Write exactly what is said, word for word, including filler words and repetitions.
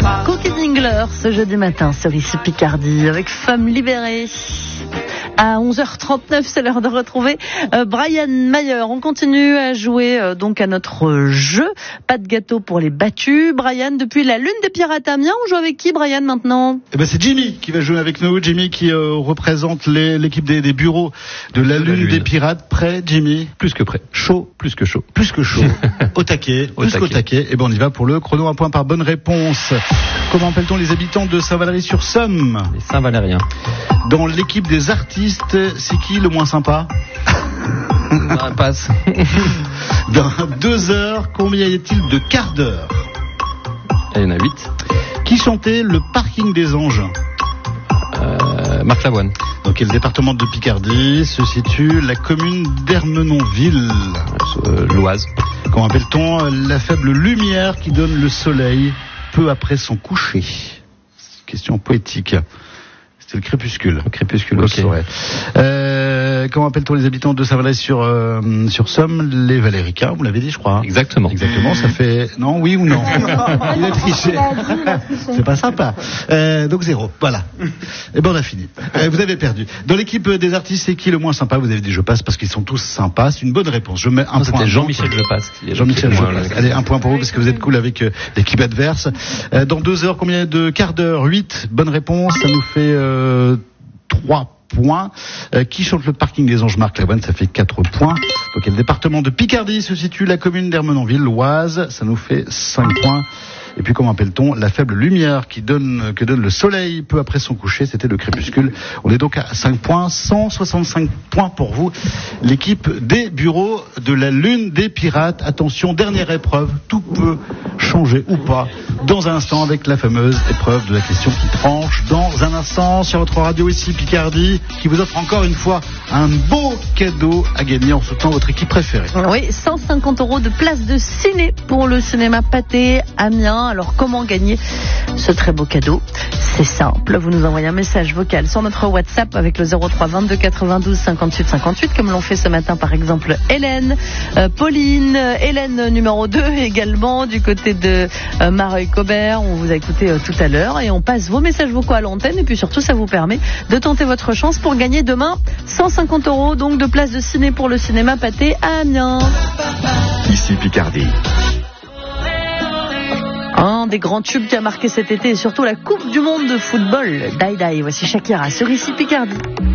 Cookie Dingler ce jeudi matin sur ici Picardie avec Femmes libérées. À onze heures trente-neuf, c'est l'heure de retrouver euh, Brian Mayer. On continue à jouer euh, donc à notre jeu. Pas de gâteau pour les battus. Brian, depuis la Lune des Pirates à Amiens, on joue avec qui, Brian, maintenant ? Eh ben, c'est Jimmy qui va jouer avec nous. Jimmy qui euh, représente les, l'équipe des, des bureaux de la, de Lune, la Lune des Pirates. Prêt, Jimmy ? Plus que prêt. Chaud ? Plus que chaud. Plus que chaud. Au taquet. Au plus taquet. qu'au taquet. Et ben on y va pour le chrono. Un point par bonne réponse. Comment appelle-t-on les habitants de Saint-Valery-sur-Somme ? Les Saint-Valériens. Dans l'équipe des artistes, c'est qui le moins sympa ? On passe. Dans deux heures, combien y a-t-il de quarts d'heure ? Il y en a huit. Qui chantait le parking des anges ? Euh, Marc Lavoine. Dans quel département de Picardie se situe la commune d'Ermenonville ? Euh, L'Oise. Comment appelle-t-on la faible lumière qui donne le soleil peu après son coucher ? Question poétique. C'était le crépuscule. Le crépuscule, ok. Euh, comment appelle-t-on les habitants de Saint-Valais sur euh, sur Somme ? Les Valéricains, vous l'avez dit, je crois. Exactement. Exactement. Ça fait non, oui ou non ? Il a triché. C'est pas sympa. Euh, donc zéro. Voilà. Et ben on a fini. Euh, vous avez perdu. Dans l'équipe des artistes, c'est qui le moins sympa ? Vous avez dit je passe parce qu'ils sont tous sympas. C'est une bonne réponse. Je mets un non, point. C'était Jean-Michel Je passe. Jean-Michel Je passe. Allez, un point pour vous parce que vous êtes cool avec euh, l'équipe adverse. Euh, dans deux heures, combien de quarts d'heure ? Huit. Bonne réponse. Ça nous fait euh, trois points. Euh, qui chante le parking des anges ? Marc Lavoine, ça fait quatre points. Donc, quel département de Picardie se situe la commune d'Ermenonville, l'Oise ? Ça nous fait cinq points. Et puis, comment appelle-t-on la faible lumière qui donne, que donne le soleil peu après son coucher ? C'était le crépuscule. On est donc à cinq points, cent soixante-cinq points pour vous. L'équipe des bureaux de la Lune des Pirates. Attention, dernière épreuve. Tout peut changer ou pas dans un instant avec la fameuse épreuve de la question qui tranche. Dans un instant, sur votre radio ici, Picardie, qui vous offre encore une fois un beau cadeau à gagner en soutenant votre équipe préférée. Oui, cent cinquante euros de place de ciné pour le cinéma Pathé Amiens. Alors, comment gagner ce très beau cadeau ? C'est simple, vous nous envoyez un message vocal sur notre WhatsApp avec le zéro trois vingt-deux quatre-vingt-douze cinquante-huit cinquante-huit, comme l'ont fait ce matin par exemple Hélène, euh, Pauline, Hélène numéro deux également du côté de euh, Mareuil-Cobert. On vous a écouté euh, tout à l'heure et on passe vos messages vocaux à l'antenne et puis surtout ça vous permet de tenter votre chance pour gagner demain cent cinquante euros donc de place de ciné pour le cinéma Pathé à Amiens. Ici Picardie. Un des grands tubes qui a marqué cet été et surtout la Coupe du Monde de football. Die Die, voici Shakira sur ici Picardie.